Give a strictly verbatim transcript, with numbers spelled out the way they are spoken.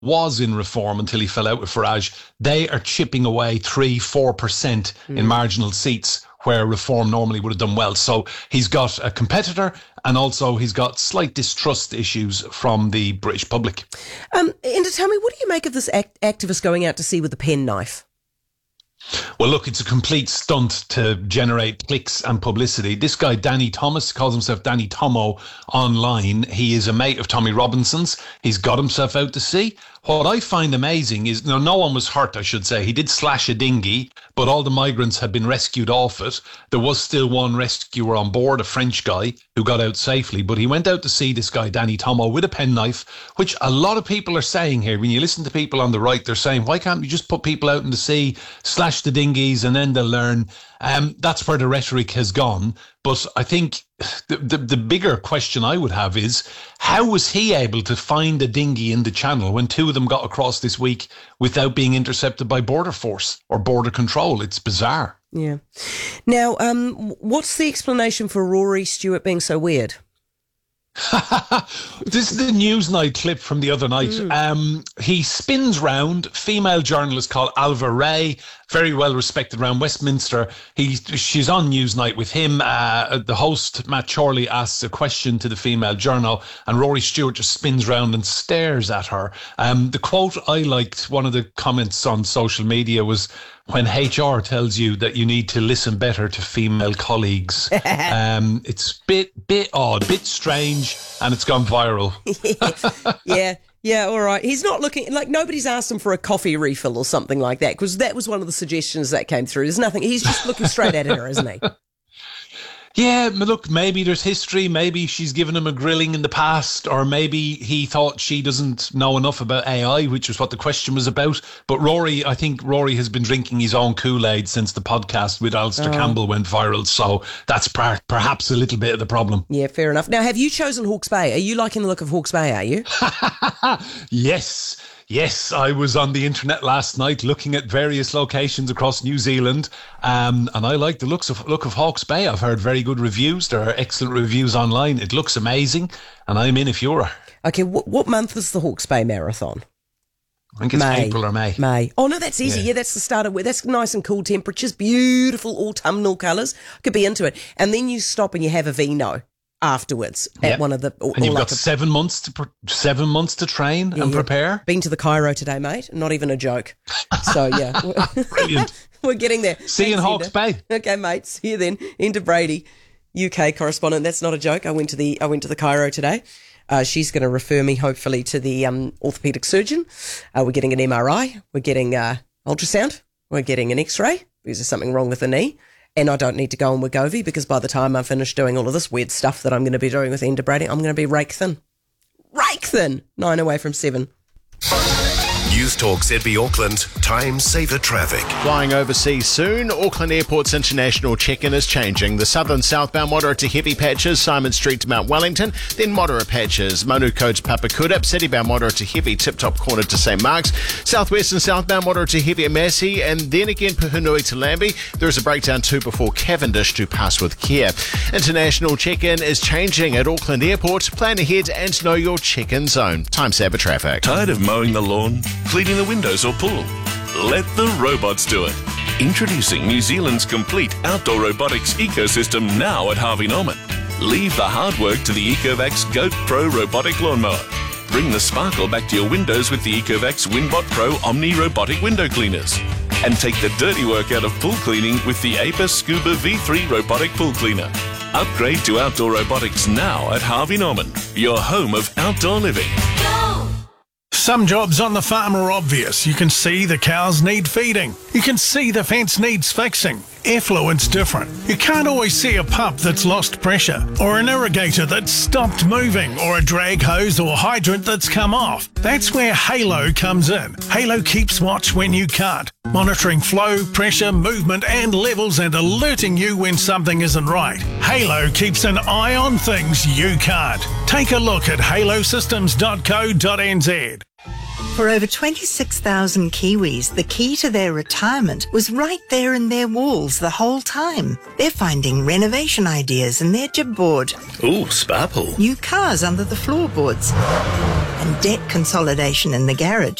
was in Reform until he fell out with Farage, they are chipping away three, four percent mm. in marginal seats where Reform normally would have done well. So he's got a competitor, and also he's got slight distrust issues from the British public. Um, Enda, tell me, what do you make of this act- activist going out to sea with a penknife? Well, look, it's a complete stunt to generate clicks and publicity. This guy, Danny Thomas, calls himself Danny Tomo online. He is a mate of Tommy Robinson's. He's got himself out to sea. What I find amazing is, no, no one was hurt, I should say. He did slash a dinghy, but all the migrants had been rescued off it. There was still one rescuer on board, a French guy, who got out safely. But he went out to see this guy, Danny Tomo, with a penknife, which a lot of people are saying here. When you listen to people on the right, they're saying, why can't we just put people out in the sea, slash the dinghies, and then they'll learn? Um, that's where the rhetoric has gone. But I think the, the the bigger question I would have is, how was he able to find a dinghy in the channel when two of them got across this week without being intercepted by Border Force or Border Control? It's bizarre. Yeah. Now, um, what's the explanation for Rory Stewart being so weird? This is the Newsnight clip from the other night. Mm. Um, he spins round, female journalist called Alva Ray, very well respected around Westminster. He, she's on Newsnight with him. Uh, the host, Matt Chorley, asks a question to the female journal, and Rory Stewart just spins round and stares at her. Um, the quote I liked, one of the comments on social media was, when H R tells you that you need to listen better to female colleagues. um, it's bit bit odd, bit strange, and it's gone viral. yeah, yeah, all right. He's not looking, like nobody's asked him for a coffee refill or something like that, because that was one of the suggestions that came through. There's nothing, he's just looking straight at her, isn't he? Yeah, look, maybe there's history, maybe she's given him a grilling in the past, or maybe he thought she doesn't know enough about A I, which was what the question was about. But Rory, I think Rory has been drinking his own Kool-Aid since the podcast with Alistair oh. Campbell went viral, so that's per- perhaps a little bit of the problem. Yeah, fair enough. Now, have you chosen Hawke's Bay? Are you liking the look of Hawke's Bay, are you? Yes. Yes, I was on the internet last night looking at various locations across New Zealand, um, and I like the looks of look of Hawke's Bay. I've heard very good reviews. There are excellent reviews online. It looks amazing, and I'm in if you're. Okay, what, what month is the Hawke's Bay Marathon? I think it's May. April or May. May. Oh, no, that's easy. Yeah, yeah that's the start of it. That's nice and cool temperatures, beautiful autumnal colours. Could be into it. And then you stop and you have a vino afterwards at yep. one of the... Or, and you've like got a, seven months to pre- seven months to train yeah, and yeah. prepare. Been to the Cairo today, mate. Not even a joke. So, yeah. Brilliant. We're getting there. See you in Hawke's Bay. Okay, mate. See you then. Enda Brady, U K correspondent. That's not a joke. I went to the I went to the Cairo today. Uh, she's going to refer me, hopefully, to the um, orthopaedic surgeon. Uh, we're getting an M R I. We're getting uh, ultrasound. We're getting an X-ray because there's something wrong with the knee. And I don't need to go on Wegovy because by the time I'm finished doing all of this weird stuff that I'm going to be doing with Enda Brady, I'm going to be rake thin. Rake thin! Nine away from seven. News Talk Z B Auckland, time saver traffic. Flying overseas soon, Auckland Airport's international check-in is changing. The southern southbound moderate to heavy patches, Simon Street to Mount Wellington, then moderate patches, Manukau to Papakura, citybound moderate to heavy, Tip-Top Corner to Saint Mark's, southwest and southbound moderate to heavy at Massey, and then again Puhunui to Lambie. There is a breakdown too before Cavendish to pass with care. International check-in is changing at Auckland Airport. Plan ahead and know your check-in zone. Time saver traffic. Tired of mowing the lawn, cleaning the windows or pool? Let the robots do it. Introducing New Zealand's complete outdoor robotics ecosystem now at Harvey Norman. Leave the hard work to the Ecovacs Goat Pro robotic lawnmower. Bring the sparkle back to your windows with the Ecovacs Winbot Pro Omni robotic window cleaners. And take the dirty work out of pool cleaning with the Apis Scuba V three robotic pool cleaner. Upgrade to outdoor robotics now at Harvey Norman, your home of outdoor living. Some jobs on the farm are obvious. You can see the cows need feeding. You can see the fence needs fixing. Effluent's different. You can't always see a pump that's lost pressure, or an irrigator that's stopped moving, or a drag hose or hydrant that's come off. That's where Halo comes in. Halo keeps watch when you can't, monitoring flow, pressure, movement and levels and alerting you when something isn't right. Halo keeps an eye on things you can't. Take a look at halo systems dot co dot n z. For over twenty-six thousand Kiwis, the key to their retirement was right there in their walls the whole time. They're finding renovation ideas in their jib board, Ooh, spa pool. new cars under the floorboards, and debt consolidation in the garage.